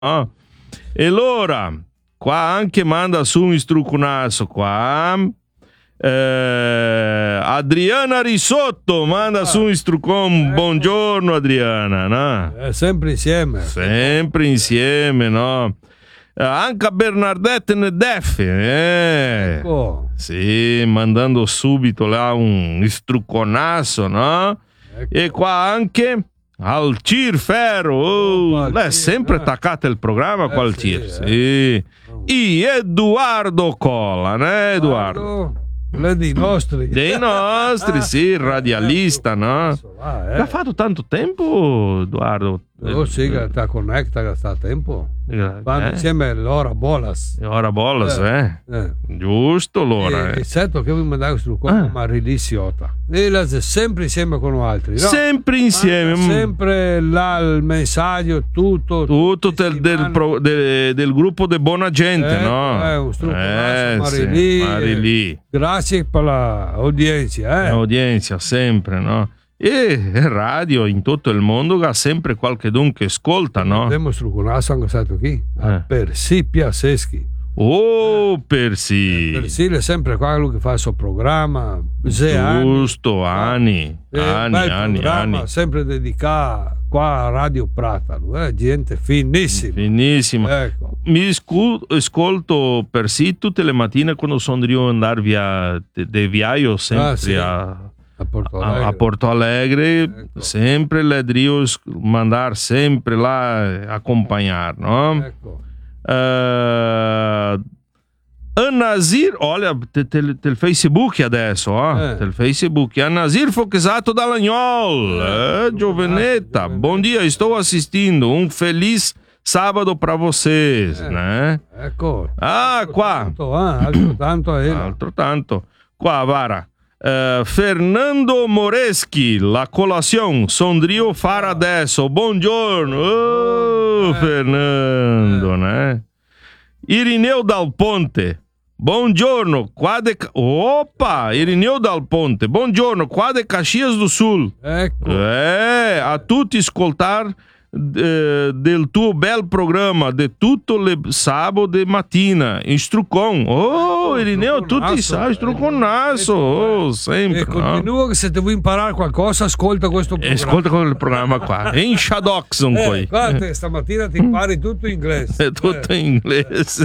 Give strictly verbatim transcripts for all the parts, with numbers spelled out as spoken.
Ah. E allora, qua anche manda su un istrucunasso qua. Eh, Adriana Risotto manda ah. su un istrucon. Ecco. Buongiorno Adriana, no? Eh, sempre insieme. Sempre insieme, no? Anche Bernardette Nedeffi, eh. Ecco. Sì, mandando subito là un istruconasso, no? Ecco. E qua anche al Cir Ferro, oh, lei è sempre attaccata il programma eh, qua al Cir, sì. sì. I Edoardo Collan, eh, Edoardo? Lei dei nostri. Dei nostri, sì, il radialista, no? Va, eh. Ha fatto tanto tempo, Edoardo? Oh sì, che sta connetta, che sta a tempo. Vanno eh. insieme l'ora Bolas. L'ora Bolas, eh. eh. eh. Giusto, l'ora. E, eh. e certo che mi mandavo sul corpo, ah. ma rilissiota. E la sempre insieme con altri, no? Sempre insieme. Ma sempre là il messaggio, tutto. Tutto del, del, pro, del, del gruppo de buona gente, eh, no? Eh, un eh, Marilì. Sì, Marilì. Grazie per l'audienza, eh. L'audienza, sempre, no? E radio in tutto il mondo ha sempre qualche don che ascolta, no? Abbiamo structurato anche stato qui, eh. Persi Piaseschi. Oh, Persi! Eh, Persi è sempre quello che fa il suo programma. Giusto, anni, eh, anni, anni, anni. Sempre dedicato qua a Radio Pratalo, eh? Gente finissima. Finissima. Ecco. Mi scu- ascolto Persi tutte le mattine quando sono io andare via de, de viaio sempre ah, sì. a... A Porto Alegre, a Porto Alegre ecco. Sempre le drio mandar sempre là accompagnare, no? Ecco. Uh, Nasir, olha, te, te, te il Facebook adesso, eh? Eh. Te il Facebook, Nasir Fochesato dall'Agnol, eh, eh, Giovenetta, buon dia, sto assistendo, un feliz sábado para vocês, eh. né? Ecco. Ah, qua. Tanto, eh? Altro tanto, eh. Altro tanto. Qua, Vara. Uh, Fernando Moreschi, la colazione, sondrio fare adesso, buongiorno, oh, eh, Fernando, eh. né? Irineu Dal Ponte, buongiorno, qua de... Opa, Irineu Dal Ponte, buongiorno, qua de Caxias do Sul. Ecco. Eh, a tutti ascoltar eh, del tuo bel programma de tutto le sabato de mattina in Strucon. Oh, Irineo, tutti sai, Struconasso, oh, sempre. E continua, no? Che se devo imparare qualcosa, ascolta questo programma. Ascolta quel programma qua. In Shadoxon eh, poi. Guarda, stamattina ti impari tutto in inglese. È tutto eh. in inglese.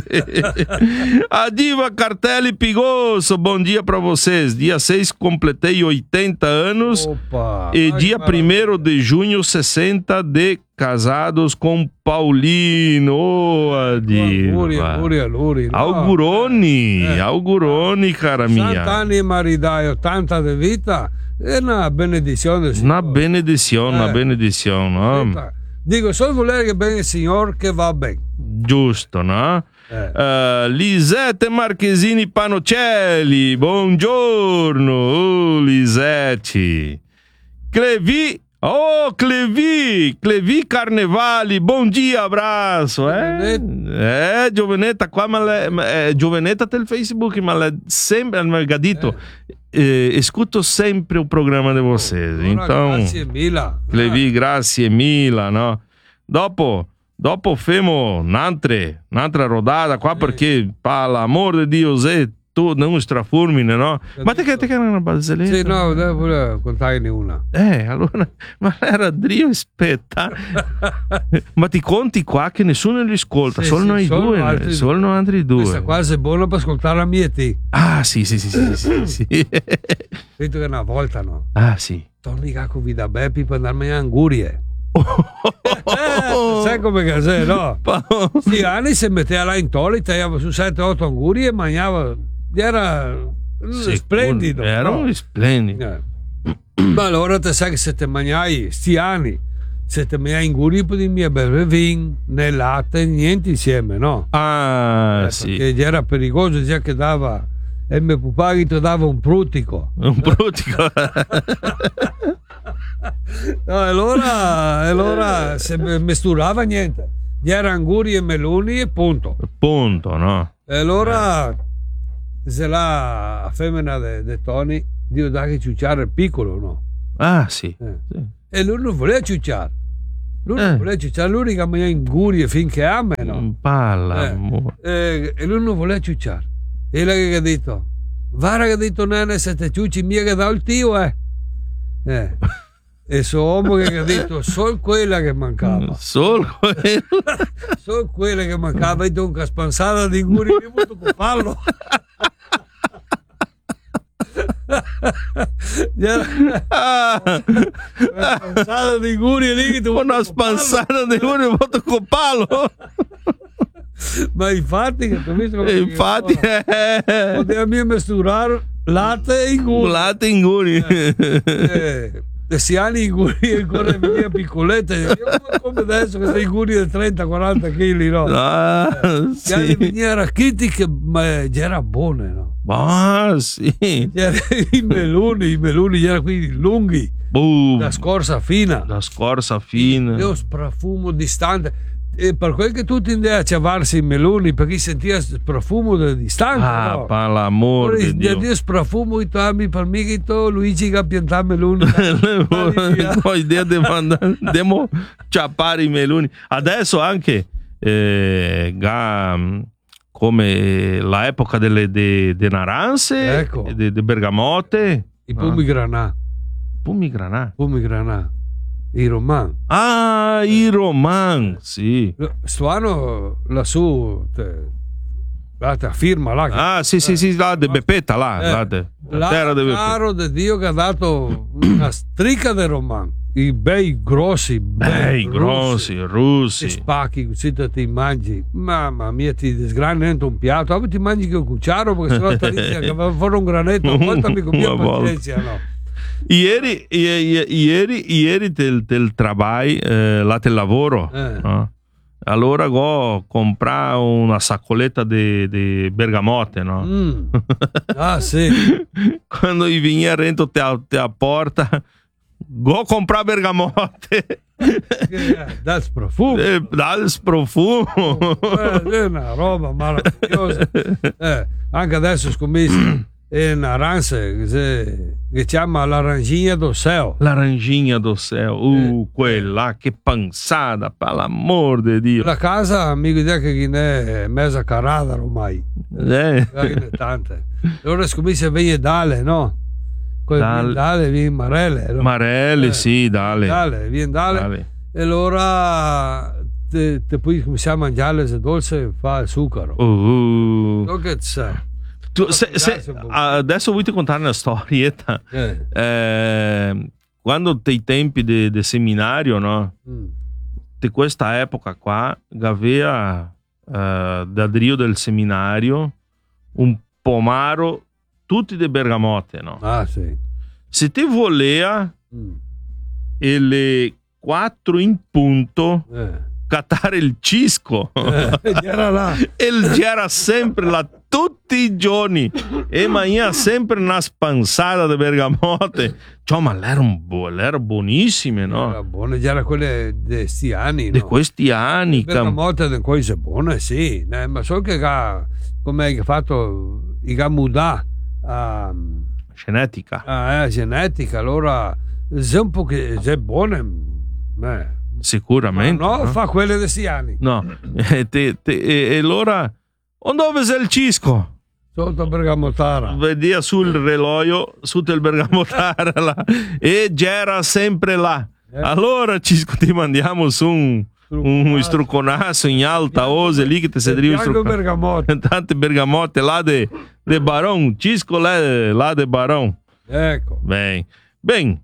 A Diva Cartelli Pigoso, bom dia para vocês. Dia seis completei oitenta anos. Opa, e dia primeiro de junho, sessenta de casados com Paulino. Oh, auguri, auguri, auguri. No. Auguroni, eh. auguroni, cara mia. ottanta anni maridai, ottanta di vita. È una benedizione. Una benedizione, eh. una benedizione. No? Dico, solo volere che bene il Signore che va bene. Giusto, no? Eh. Uh, Lisette Marchesini Panocelli, buongiorno. Oh, Lisette. Clevi. Oh, Clevi, Clevi Carnevali, bom dia, abraço. É, é, Giovenetta, qua, ma le, è Giovenetta del Facebook, ma le, sempre, mi ha detto, eh. eh, escuto sempre il programma di vocês. Oh, então, grazie mille. Clevi, grazie mille, no? Dopo, dopo femo un'altra, un'altra rodata qua, eh. perché, per l'amor di Dio, è tu non strafulmine, no? Ma te che te che era una barzelletta? Sì, no, devo contarne una. Eh, allora, ma era Drio, aspetta. Ma ti conti qua che nessuno li ascolta, sì, solo sì, noi solo due, altri solo noi altri due. Questa quasi è buona per ascoltare la mia e te. Ah, sì, sì, sì, sì, sì, sì. Vedo che una volta, no? Ah, sì. Torni con Vida Beppi per andarmi a Angurie. eh, sai come che no? Sì, anni si metteva là in toli, tagliava su sette otto angurie e mangiava. Era sì, splendido. Era no? splendido. Eh. Ma allora te sai che se te mangiai sti anni, se te mangiai in guripo di mia beve vin, né latte, niente insieme, no? Ah, eh, sì. Perché era pericoloso, già che dava, e mio papà ti dava un prutico. Un prutico? No, allora, allora se misturava niente. Gli erano anguri e meloni e punto. Punto, no? E allora... Eh. Se la femmina di Tony Dio dà che ciucciare il piccolo, no? Ah, sì. Eh. sì. E lui non voleva ciucciare. Lui Eh. non voleva ciucciare, l'unica mangiava ingurie finché ama, no? Palla, Eh. amore. Eh, e lui non voleva ciucciare. E lei che ha detto, vara che ha detto nene se te ciucci mia che dà il tio, eh. eh. E so uomo che ha detto solo quella che mancava. Solo quello. Solo quella che mancava e dunque spansata di ingurie io ho potuto farlo. Ah, Una spansata di ingurie lì che tu una spansata di uno molto copalo. Ma infatti che tu hai visto come E infatti è poteva misturare latte e ingurie. latte in guri. Eh, e si hanno ingurie ancora mia piccolette. Io come adesso che sei ingurie di trenta quaranta chili, no? Ah, Gli anni sì. veniva rachitiche, ma era buone, no? Ah, sì. C'era i meloni, i meloni erano quelli lunghi, Boom. la scorza fina. La scorza fine. Io profumo distante. E per quel che tu tendi a ciavarsi i meloni, perché sentiva profumo da distante. Ah, no? per l'amor di Dio. Dio profumo i tuoi per me che tu Luigi che ha piantato meloni. Ho idea di mandare, devo ciappare i meloni. Adesso anche eh, ga, come la epoca delle de, de naranze, Ecco. de, de bergamote, I pomegranà, pomegranà. pomegranà, i romani. Ah, i roman, sì. Sto anno lassù, te, la te firma là. Che, Ah, sì, sì, sì, là de Beppetta, là, Eh, là de, la là, terra de Beppetta. caro di Dio che ha dato una stricca di romani. I bei grossi, Bei, grossi, Ti russi. spacchi, così te ti mangi. Mamma mia, ti sgrani dentro un piatto. Ah, ti mangi che un cucciaro perché sennò ti inizia che va fuori un granetto. A volte mi conviene Una volta. pazienza, no? Ieri, i- i- ieri, ieri del, del travai, eh, là del lavoro, Eh. no? Allora go comprare una saccoletta di, di bergamote, no? Mm. Ah, sì. Quando i vieni a rento te a, te a porta, go comprare bergamote. Eh, Dal profumo. Eh, dal sprofumo. Eh, è una roba meravigliosa. Eh, anche adesso scommesso è una aranza che, si- che chiama l'arancina do céu. L'arancina do céu, uh, quella che pensata, per l'amor di Dio. La casa, amico idea che è mezza carata ormai. Eh. Eh, ne tante. Allora scommesso viene dalle, no? Poi Dalle. viene dalle, viene marelle. No? Marelli, Eh, sì, dale. Dalle, viene dalle. Dale. E allora te, te poi cominciamo a mangiare se dolce fa il zucchero. Uh. So che c'è. Tu, se- se- adesso vuoi ti contare una storietta. Eh. Eh, quando dei tempi del seminario, no? Mm. Di questa epoca qua, aveva eh, da Rio del seminario un pomaro tutti di bergamote, no? Ah, sì. Se ti voleva Mm. e le quattro in punto Eh. cattare il cisco Eh, era là. e il c'era sempre là tutti i giorni e mangiava sempre una spansata di bergamote, cioè, ma l'erano bu- l'era buonissime, no? Era buone, già era quelle di sti anni. Di no? questi anni Per la cam- morte di cose buone, sì. Eh, ma so che ha, come hai fatto i gamudà a, genetica a eh, genetica, allora se un po' che se buone, eh, sicuramente, no, no? fa quelle di sti anni. No. E, te- te- e- e allora dove c'è il cisco? Sotto Bergamotara. Vedia sul relojio sotto il bergamotara là, e c'era sempre là. Eh. Allora Cisco ti mandiamo su un, un struconasso in alta ose lì che ti sedriva il Bianco struconasso. bergamote. Tante bergamote là de, de Baron, Cisco là, là de Baron. Ecco. Bene, ben,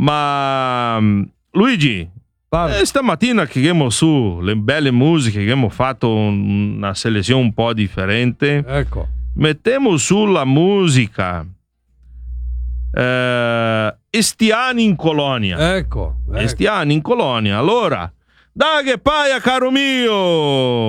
ma um, Luigi, Parla. eh, stamattina che abbiamo su le belle musiche, che abbiamo fatto un- una selezione un po' differente. Ecco. Mettiamo sulla musica eh, Estiani in colonia. Ecco. ecco. Estiani in colonia. Allora, dai che paia, caro mio!